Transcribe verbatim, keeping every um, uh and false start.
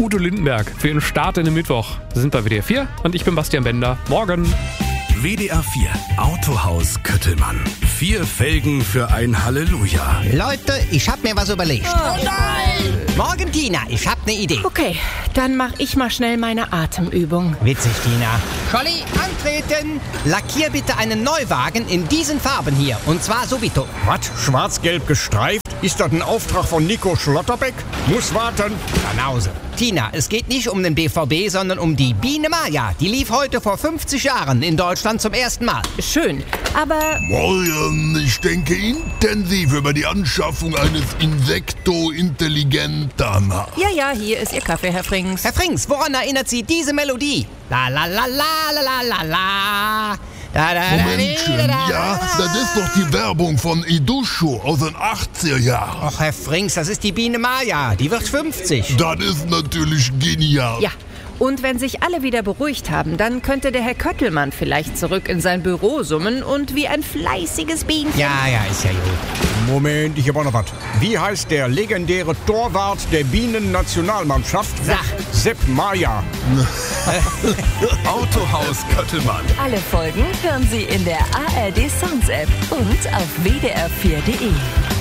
Udo Lindenberg für den Start in den Mittwoch. Wir sind bei W D R vier und ich bin Bastian Bender. Morgen. W D R vier Autohaus Köttelmann. Vier Felgen für ein Halleluja. Leute, ich hab mir was überlegt. Oh nein! Morgen, Tina, ich hab ne Idee. Okay, dann mach ich mal schnell meine Atemübung. Witzig, Tina. Scholli, antreten! Lackier bitte einen Neuwagen in diesen Farben hier. Und zwar subito. Was? Schwarz-gelb gestreift? Ist das ein Auftrag von Nico Schlotterbeck? Muss warten. Banause. Tina, es geht nicht um den B V B, sondern um die Biene Maya. Die lief heute vor fünfzig Jahren in Deutschland zum ersten Mal. Schön, aber... Morgen, ich denke intensiv über die Anschaffung eines Insekto-Intelligenta nach. Ja, ja, hier ist Ihr Kaffee, Herr Frings. Herr Frings, woran erinnert Sie diese Melodie? La la la la la la la la. Da, da, Momentchen, da, da, da, ja, das ist doch die Werbung von Idusho aus den achtziger Jahren. Och, Herr Frings, das ist die Biene Maya. Die wird fünfzig. Das ist natürlich genial. Ja, und wenn sich alle wieder beruhigt haben, dann könnte der Herr Köttelmann vielleicht zurück in sein Büro summen und wie ein fleißiges Bienchen... Ja, ja, ist ja gut. Moment, ich hab auch noch was. Wie heißt der legendäre Torwart der Bienen-Nationalmannschaft? Sag. Sepp Maya. Autohaus Köttelmann. Alle Folgen hören Sie in der A R D Sounds App und auf W D R vier Punkt de.